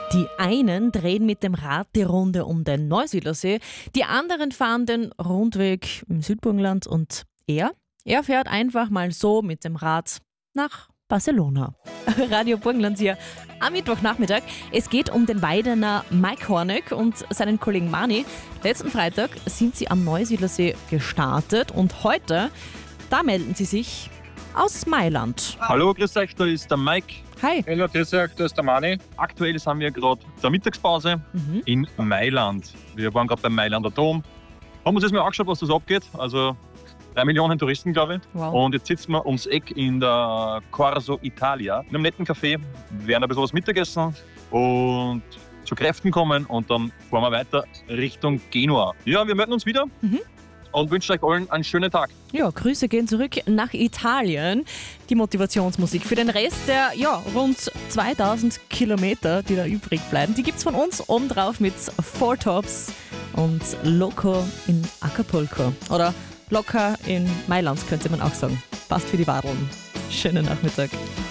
Die einen drehen mit dem Rad die Runde um den Neusiedlersee, die anderen fahren den Rundweg im Südburgenland und er fährt einfach mal so mit dem Rad nach Barcelona. Radio Burgenland hier am Mittwochnachmittag. Es geht um den Weidener Mike Horneck und seinen Kollegen Mani. Letzten Freitag sind sie am Neusiedlersee gestartet und heute, da melden sie sich aus Mailand. Hallo, grüß euch, da ist der Mike. Hi. Hallo, grüß euch, da ist der Mani. Aktuell sind wir gerade zur Mittagspause in Mailand. Wir waren gerade beim Mailander Dom. Haben uns jetzt mal angeschaut, was das abgeht. Also 3 Millionen Touristen, glaube ich. Wow. Und jetzt sitzen wir ums Eck in der Corso Italia, in einem netten Café, werden ein bisschen was Mittagessen und zu Kräften kommen und dann fahren wir weiter Richtung Genua. Ja, wir melden uns wieder und wünschen euch allen einen schönen Tag. Ja, Grüße gehen zurück nach Italien. Die Motivationsmusik für den Rest der rund 2000 Kilometer, die da übrig bleiben, die gibt's von uns obendrauf mit Four Tops und Loco in Acapulco. Oder Locker in Mailand könnte man auch sagen. Passt für die Wadeln. Schönen Nachmittag.